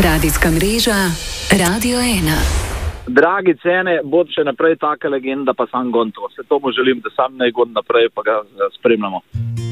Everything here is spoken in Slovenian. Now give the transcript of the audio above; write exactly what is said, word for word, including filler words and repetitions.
Radijska mreža Radio ena. Dragi cene, bod še naprej taka legenda, pa sam gonto. Se tomu želim, da sam naj gon naprej, pa ga spremljamo.